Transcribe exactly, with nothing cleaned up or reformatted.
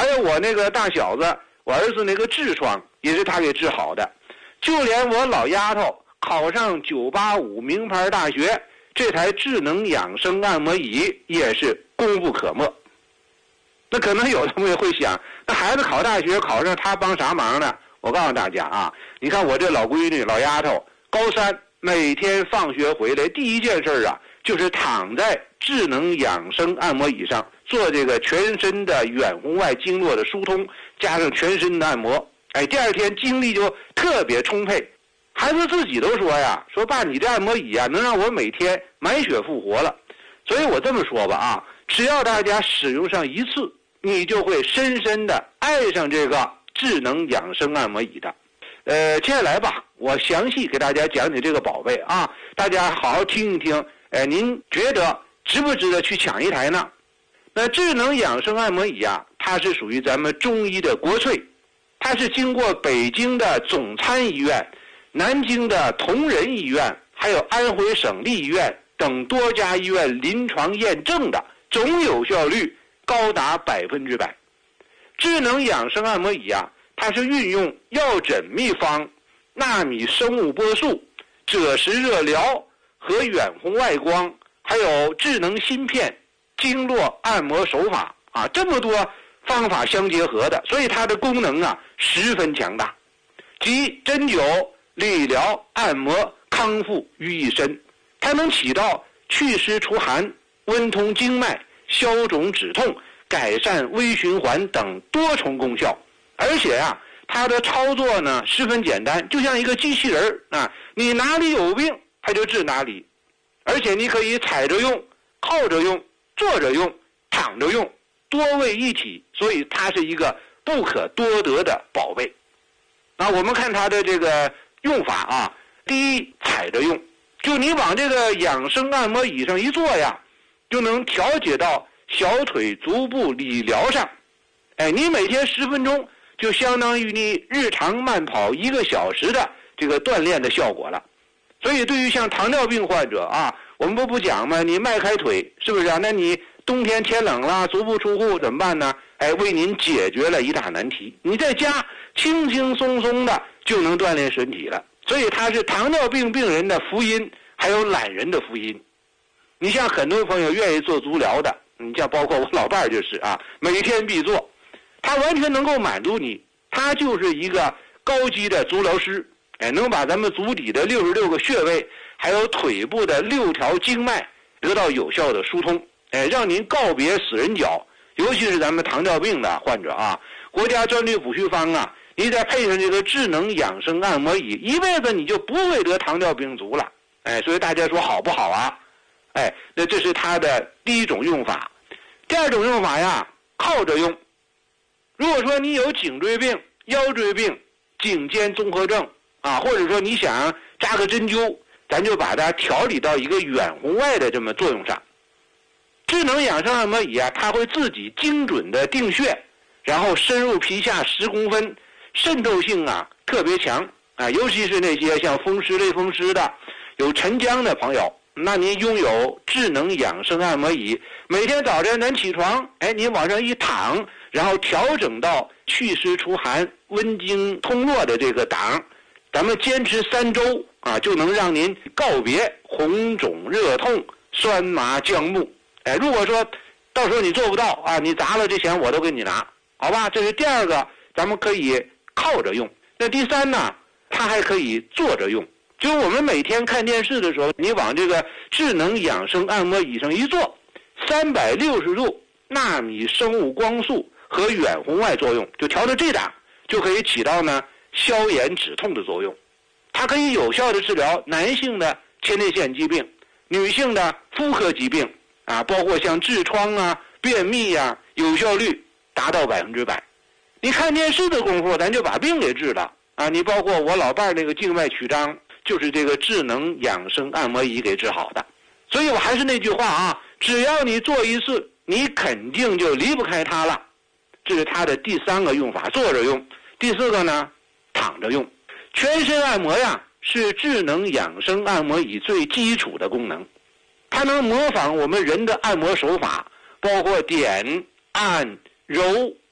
还有我那个大小子，我儿子那个痔疮也是他给治好的。就连我老丫头考上九八五名牌大学，这台智能养生按摩椅也是功不可没。那可能有的朋友会想，那孩子考大学考上，他帮啥忙呢？我告诉大家啊，你看我这老闺女老丫头高三，每天放学回来第一件事啊，就是躺在智能养生按摩椅上做这个全身的远红外经络的疏通，加上全身的按摩。哎，第二天精力就特别充沛。孩子自己都说呀，说爸，你这按摩椅啊，能让我每天满血复活了。所以我这么说吧啊，只要大家使用上一次，你就会深深的爱上这个智能养生按摩椅的。呃，接下来吧，我详细给大家讲解这个宝贝啊，大家好好听一听。呃，您觉得值不值得去抢一台呢？那智能养生按摩椅啊，它是属于咱们中医的国粹，它是经过北京的总参医院、南京的同仁医院，还有安徽省立医院等多家医院临床验证的，总有效率高达百分之百。智能养生按摩椅啊，它是运用药诊秘方、纳米生物波束、赭石热疗和远红外光，还有智能芯片、经络按摩手法啊，这么多方法相结合的，所以它的功能啊十分强大，集针灸、理疗、按摩、康复于一身。它能起到祛湿除寒、温通经脉、消肿止痛、改善微循环等多重功效。而且啊，它的操作呢十分简单，就像一个机器人啊，你哪里有病它就治哪里。而且你可以踩着用、靠着用、坐着用、躺着用，多位一体，所以它是一个不可多得的宝贝。那我们看它的这个用法啊，第一，踩着用，就你往这个养生按摩椅上一坐呀，就能调节到小腿足部理疗上。哎，你每天十分钟就相当于你日常慢跑一个小时的这个锻炼的效果了。所以对于像糖尿病患者啊，我们不不讲吗？你迈开腿是不是啊？那你冬天天冷了，足不出户怎么办呢？哎，为您解决了一大难题。你在家轻轻松松的就能锻炼身体了。所以它是糖尿病病人的福音，还有懒人的福音。你像很多朋友愿意做足疗的，你像包括我老伴儿就是啊，每天必做，他完全能够满足你，他就是一个高级的足疗师。哎，能把咱们足底的六十六个穴位，还有腿部的六条经脉得到有效的疏通，哎，让您告别死人脚。尤其是咱们糖尿病的患者啊，国家专利补虚方啊，你再配上这个智能养生按摩椅，一辈子你就不会得糖尿病足了。哎，所以大家说好不好啊？哎，那这是它的第一种用法。第二种用法呀，靠着用。如果说你有颈椎病、腰椎病、颈肩综合症啊，或者说你想扎个针灸，咱就把它调理到一个远红外的这么作用上。智能养生按摩椅啊，它会自己精准的定穴，然后深入皮下十公分，渗透性啊特别强啊，尤其是那些像风湿类风湿的、有沉僵的朋友，那您拥有智能养生按摩椅，每天早晨咱起床，哎，您往上一躺，然后调整到祛湿除寒、温经通络的这个档，咱们坚持三周啊，就能让您告别红肿热痛、酸麻僵木。哎，如果说到时候你做不到啊，你砸了这钱我都给你拿，好吧？这是第二个，咱们可以靠着用。那第三呢，它还可以坐着用。就是我们每天看电视的时候，你往这个智能养生按摩椅上一坐，三百六十度纳米生物光束和远红外作用，就调到这档，就可以起到呢消炎止痛的作用。它可以有效的治疗男性的前列腺疾病、女性的妇科疾病啊，包括像痔疮啊、便秘呀、啊，有效率达到百分之百。你看电视的功夫，咱就把病给治了啊！你包括我老伴儿那个静脉曲张，就是这个智能养生按摩椅给治好的。所以我还是那句话啊，只要你做一次，你肯定就离不开它了。这是它的第三个用法，坐着用。第四个呢，躺着用。全身按摩呀，是智能养生按摩椅最基础的功能。它能模仿我们人的按摩手法，包括点、按、揉、